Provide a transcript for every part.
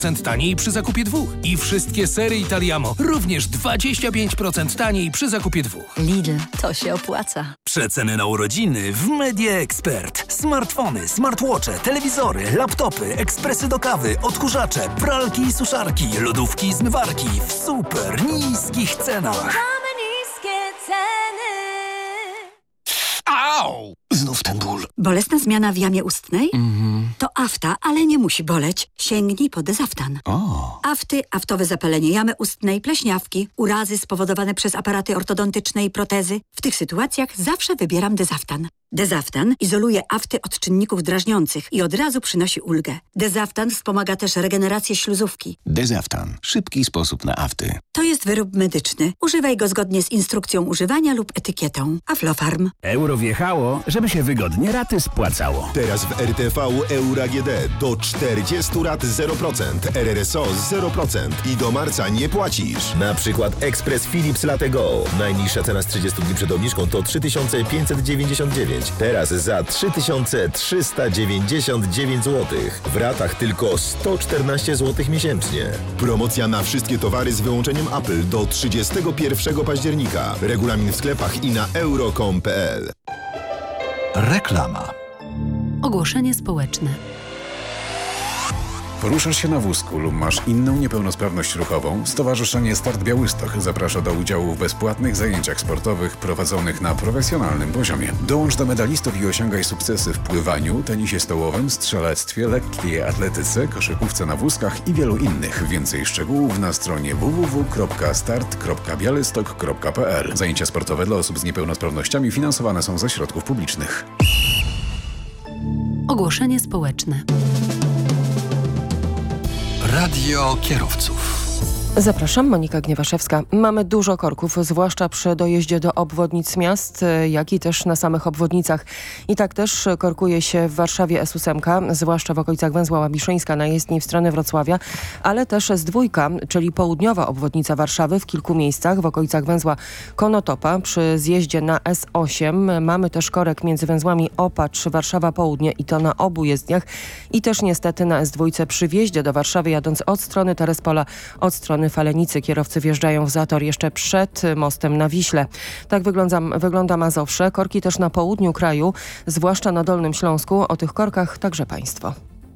taniej przy zakupie 2. I wszystkie sery Italiamo również 25% taniej przy zakupie 2. Lidl, to się opłaca. Przeceny na urodziny w Media Expert. Smartfony, smartwatche, telewizory, laptopy, ekspresy do kawy, odkurzacze, pralki i suszarki, lodówki i zmywarki w super niskich cenach. Mamy niskie ceny. Au! Znów ten ból. Bolesna zmiana w jamie ustnej? To afta, ale nie musi boleć. Sięgnij po Dezaftan. Afty, aftowe zapalenie jamy ustnej, pleśniawki, urazy spowodowane przez aparaty ortodontyczne i protezy. W tych sytuacjach zawsze wybieram Dezaftan. Dezaftan izoluje afty od czynników drażniących i od razu przynosi ulgę. Dezaftan wspomaga też regenerację śluzówki. Dezaftan. Szybki sposób na afty. To jest wyrób medyczny. Używaj go zgodnie z instrukcją używania lub etykietą. Aflofarm. Euro wjechało, żeby się wygodnie raty spłacało. Teraz w RTV Euro AGD do 40 rat 0%, RRSO 0% i do marca nie płacisz. Na przykład ekspres Philips Latte Go. Najniższa cena z 30 dni przed obniżką to 3599. Teraz za 3399 zł. W ratach tylko 114 zł miesięcznie. Promocja na wszystkie towary z wyłączeniem Apple do 31 października. Regulamin w sklepach i na euro.com.pl. Reklama. Ogłoszenie społeczne. Poruszasz się na wózku lub masz inną niepełnosprawność ruchową? Stowarzyszenie Start Białystok zaprasza do udziału w bezpłatnych zajęciach sportowych prowadzonych na profesjonalnym poziomie. Dołącz do medalistów i osiągaj sukcesy w pływaniu, tenisie stołowym, strzelectwie, lekkiej atletyce, koszykówce na wózkach i wielu innych. Więcej szczegółów na stronie www.start.bialystok.pl. Zajęcia sportowe dla osób z niepełnosprawnościami finansowane są ze środków publicznych. Ogłoszenie społeczne. Radio kierowców. Zapraszam, Monika Gniewaszewska. Mamy dużo korków, zwłaszcza przy dojeździe do obwodnic miast, jak i też na samych obwodnicach. I tak też korkuje się w Warszawie S8, zwłaszcza w okolicach węzła Łabiszyńska na jezdni w stronę Wrocławia, ale też S2, czyli południowa obwodnica Warszawy w kilku miejscach, w okolicach węzła Konotopa. Przy zjeździe na S8 mamy też korek między węzłami Opacz, Warszawa Południe i to na obu jezdniach. I też niestety na S2 przy wjeździe do Warszawy jadąc od strony Terespola, od strony Falenicy kierowcy wjeżdżają w zator jeszcze przed mostem na Wiśle. Tak wygląda Mazowsze. Korki też na południu kraju, zwłaszcza na Dolnym Śląsku. O tych korkach także państwo.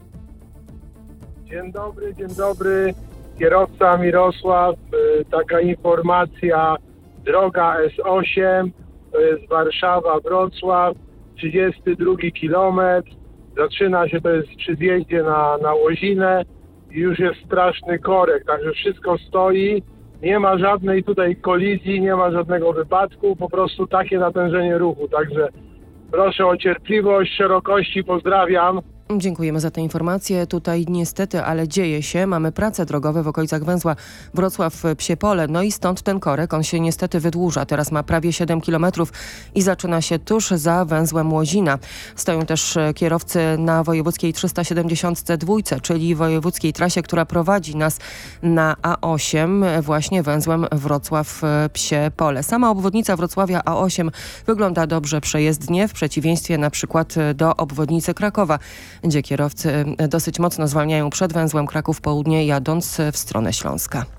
Dzień dobry. Kierowca Mirosław. Taka informacja. Droga S8, to jest Warszawa-Wrocław, 32 kilometr. Zaczyna się, to jest przy zjeździe na Łozinę. Już jest straszny korek, także wszystko stoi, nie ma żadnej tutaj kolizji, nie ma żadnego wypadku, po prostu takie natężenie ruchu, także proszę o cierpliwość, szerokości, pozdrawiam. Dziękujemy za tę informację. Tutaj niestety, ale dzieje się. Mamy prace drogowe w okolicach węzła Wrocław-Psie Pole. No i stąd ten korek. On się niestety wydłuża. Teraz ma prawie 7 km i zaczyna się tuż za węzłem Łozina. Stoją też kierowcy na wojewódzkiej 372, czyli wojewódzkiej trasie, która prowadzi nas na A8 właśnie węzłem Wrocław-Psie Pole. Sama obwodnica Wrocławia A8 wygląda dobrze przejezdnie, w przeciwieństwie na przykład do obwodnicy Krakowa, gdzie kierowcy dosyć mocno zwalniają przed węzłem Kraków Południe, jadąc w stronę Śląska.